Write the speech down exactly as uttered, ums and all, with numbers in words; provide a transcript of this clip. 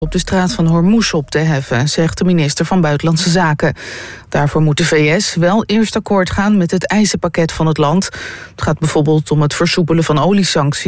op de straat van Hormuz op te heffen, zegt de minister van Buitenlandse Zaken. Daarvoor moet de V S wel eerst akkoord gaan met het eisenpakket van het land. Het gaat bijvoorbeeld om het versoepelen van oliesancties